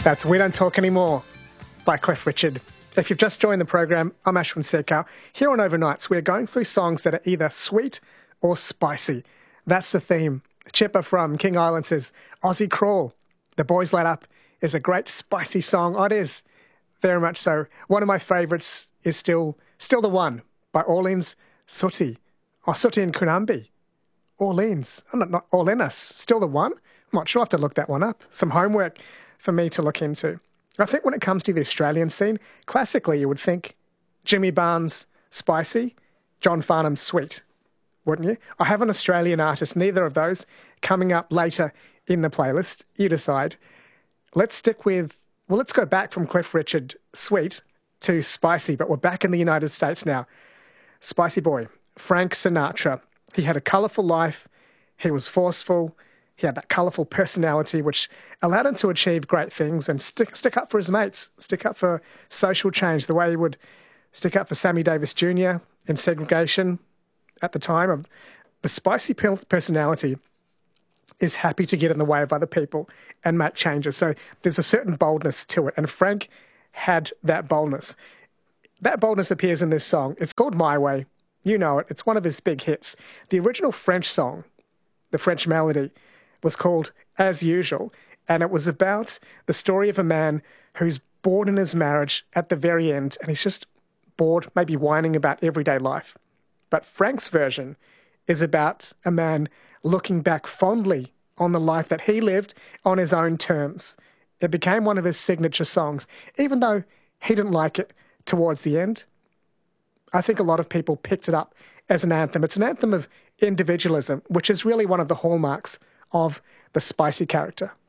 That's We Don't Talk Anymore by Cliff Richard. If you've just joined the program, I'm Ashwin Sekar. Here on Overnights, we're going through songs that are either sweet or spicy. That's the theme. Chipper from King Island says, Aussie Crawl, The Boys Let Up is a great spicy song. Oh, it is. Very much so. One of my favourites is Still the One by Orleans Sooty. Oh, Sooty and Kunambi. Orleans. Not Orleans. Still the One? I'm not sure. I'll have to look that one up. Some homework for me to look into. I think when it comes to the Australian scene, classically you would think Jimmy Barnes, spicy, John Farnham, sweet, wouldn't you? I have an Australian artist, neither of those, coming up later in the playlist. You decide. Let's go back from Cliff Richard, sweet, to spicy, but we're back in the United States now. Spicy boy, Frank Sinatra. He had a colourful life. He was forceful. He had that colourful personality which allowed him to achieve great things and stick up for his mates, stick up for social change, the way he would stick up for Sammy Davis Jr. in segregation at the time. The spicy personality is happy to get in the way of other people and make changes. So there's a certain boldness to it, and Frank had that boldness. That boldness appears in this song. It's called My Way. You know it. It's one of his big hits. The original French song, the French melody, was called As Usual, and it was about the story of a man who's bored in his marriage at the very end, and he's just bored, maybe whining about everyday life. But Frank's version is about a man looking back fondly on the life that he lived on his own terms. It became one of his signature songs, even though he didn't like it towards the end. I think a lot of people picked it up as an anthem. It's an anthem of individualism, which is really one of the hallmarks of the spicy character.